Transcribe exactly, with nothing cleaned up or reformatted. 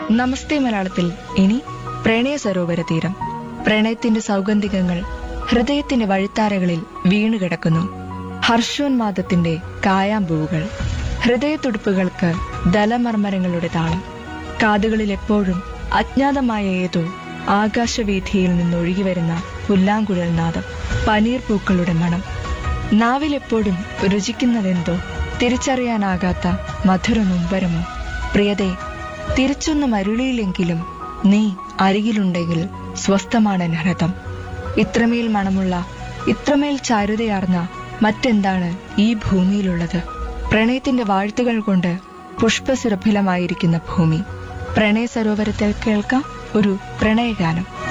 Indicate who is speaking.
Speaker 1: നമസ്തേ മലയാളത്തിൽ ഇനി പ്രണയ സരോവര തീരം. പ്രണയത്തിന്റെ സൗഗന്ധികങ്ങൾ ഹൃദയത്തിന്റെ വഴിത്താരകളിൽ വീണുകിടക്കുന്നു. ഹർഷോന്മാദത്തിന്റെ കായാമ്പൂവുകൾ, ഹൃദയത്തുടുപ്പുകൾക്ക് ദലമർമരങ്ങളുടെ താളം. കാതുകളിൽ എപ്പോഴും അജ്ഞാതമായ ഏതോ ആകാശവീഥിയിൽ നിന്നൊഴുകിവരുന്ന പുല്ലാങ്കുഴൽ നാദം, പനീർ പൂക്കളുടെ മണം. നാവിലെപ്പോഴും രുചിക്കുന്നതെന്തോ തിരിച്ചറിയാനാകാത്ത മധുര നൊമ്പരമോ. പ്രിയതേ, തിരിച്ചൊന്നും അരുളിയില്ലെങ്കിലും നീ അരികിലുണ്ടെങ്കിൽ സ്വസ്ഥമാണ് ഹൃദം. ഇത്രമേൽ മണമുള്ള, ഇത്രമേൽ ചാരുതയാർന്ന മറ്റെന്താണ് ഈ ഭൂമിയിലുള്ളത്? പ്രണയത്തിന്റെ വാഴ്ത്തുകൾ കൊണ്ട് പുഷ്പസുരഭിലമായിരിക്കുന്ന ഭൂമി. പ്രണയ സരോവരത്തിൽ കേൾക്കാം ഒരു പ്രണയഗാനം.